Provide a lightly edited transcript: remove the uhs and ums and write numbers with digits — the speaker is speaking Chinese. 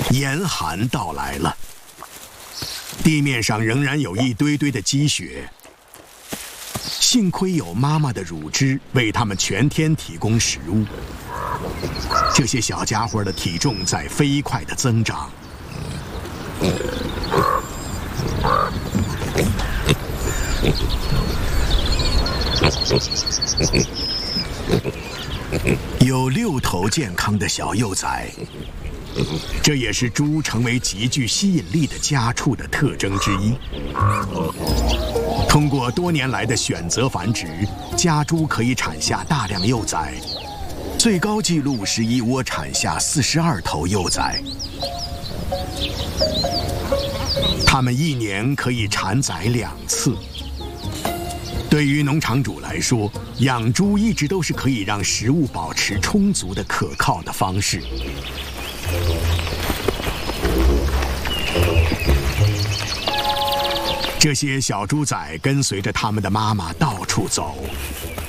严寒到来了，地面上仍然有一堆堆的积雪。幸亏有妈妈的乳汁为它们全天提供食物。这些小家伙的体重在飞快地增长。有6头健康的小幼崽，这也是猪成为极具吸引力的家畜的特征之一。通过多年来的选择繁殖，家猪可以产下大量幼崽，最高纪录是一窝产下42头幼崽。它们1年可以产崽2次。对于农场主来说，养猪一直都是可以让食物保持充足的可靠的方式。这些小猪崽跟随着他们的妈妈到处走，